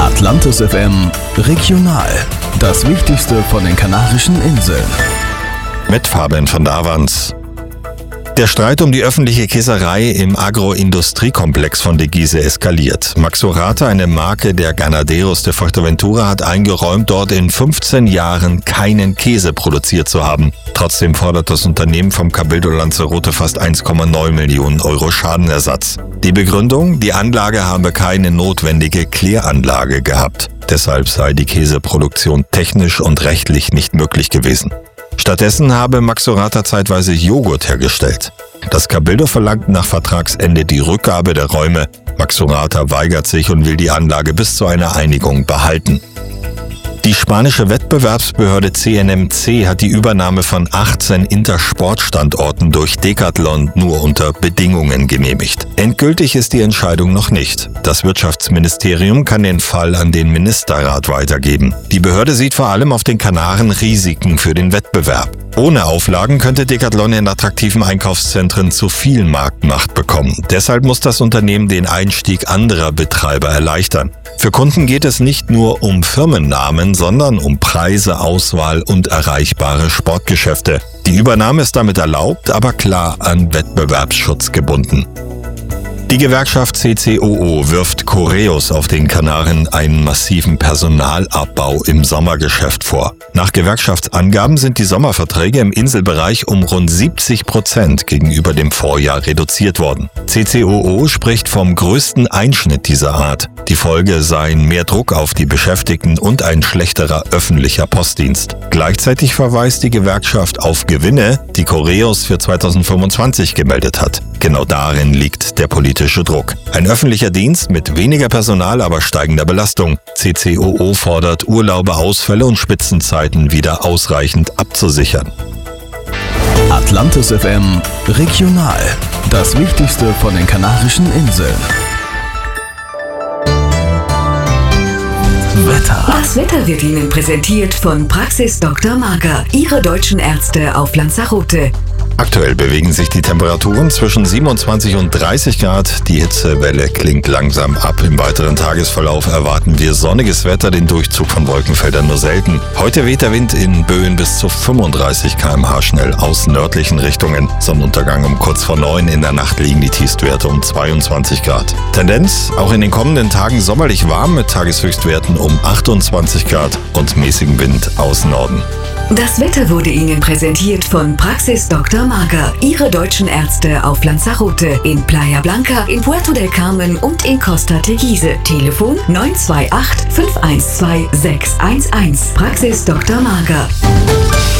Atlantis FM Regional. Das Wichtigste von den Kanarischen Inseln. Mit Fabian von Davans. Der Streit um die öffentliche Käserei im Agroindustriekomplex von De Giese eskaliert. Maxorata, eine Marke der Ganaderos de Fuerteventura, hat eingeräumt, dort in 15 Jahren keinen Käse produziert zu haben. Trotzdem fordert das Unternehmen vom Cabildo Lanzarote fast 1,9 Millionen Euro Schadenersatz. Die Begründung: Die Anlage habe keine notwendige Kläranlage gehabt. Deshalb sei die Käseproduktion technisch und rechtlich nicht möglich gewesen. Stattdessen habe Maxorata zeitweise Joghurt hergestellt. Das Cabildo verlangt nach Vertragsende die Rückgabe der Räume. Maxorata weigert sich und will die Anlage bis zu einer Einigung behalten. Die spanische Wettbewerbsbehörde CNMC hat die Übernahme von 18 Intersportstandorten durch Decathlon nur unter Bedingungen genehmigt. Endgültig ist die Entscheidung noch nicht. Das Wirtschaftsministerium kann den Fall an den Ministerrat weitergeben. Die Behörde sieht vor allem auf den Kanaren Risiken für den Wettbewerb. Ohne Auflagen könnte Decathlon in attraktiven Einkaufszentren zu viel Marktmacht bekommen. Deshalb muss das Unternehmen den Einstieg anderer Betreiber erleichtern. Für Kunden geht es nicht nur um Firmennamen, sondern um Preise, Auswahl und erreichbare Sportgeschäfte. Die Übernahme ist damit erlaubt, aber klar an Wettbewerbsschutz gebunden. Die Gewerkschaft CCOO wirft Correos auf den Kanaren einen massiven Personalabbau im Sommergeschäft vor. Nach Gewerkschaftsangaben sind die Sommerverträge im Inselbereich um rund 70% gegenüber dem Vorjahr reduziert worden. CCOO spricht vom größten Einschnitt dieser Art. Die Folge seien mehr Druck auf die Beschäftigten und ein schlechterer öffentlicher Postdienst. Gleichzeitig verweist die Gewerkschaft auf Gewinne, die Correos für 2025 gemeldet hat. Genau darin liegt der politische Druck. Ein öffentlicher Dienst mit weniger Personal, aber steigender Belastung. CCOO fordert, Urlaube, Ausfälle und Spitzenzeiten wieder ausreichend abzusichern. Atlantis FM Regional. Das Wichtigste von den Kanarischen Inseln. Wetter. Das Wetter wird Ihnen präsentiert von Praxis Dr. Marker, Ihre deutschen Ärzte auf Lanzarote. Aktuell bewegen sich die Temperaturen zwischen 27 und 30 Grad. Die Hitzewelle klingt langsam ab. Im weiteren Tagesverlauf erwarten wir sonniges Wetter, den Durchzug von Wolkenfeldern nur selten. Heute weht der Wind in Böen bis zu 35 km/h schnell aus nördlichen Richtungen. Sonnenuntergang um kurz vor 9, in der Nacht liegen die Tiefstwerte um 22 Grad. Tendenz: auch in den kommenden Tagen sommerlich warm mit Tageshöchstwerten um 28 Grad und mäßigem Wind aus Norden. Das Wetter wurde Ihnen präsentiert von Praxis Dr. Marker, Ihre deutschen Ärzte auf Lanzarote, in Playa Blanca, in Puerto del Carmen und in Costa Teguise. Telefon 928 512 611. Praxis Dr. Marker.